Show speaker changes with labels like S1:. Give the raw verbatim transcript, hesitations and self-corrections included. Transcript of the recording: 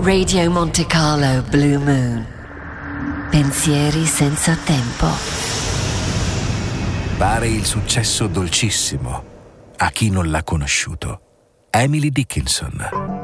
S1: Radio Monte Carlo Blue Moon. Pensieri senza tempo.
S2: Pare il successo dolcissimo a chi non l'ha conosciuto. Emily Dickinson.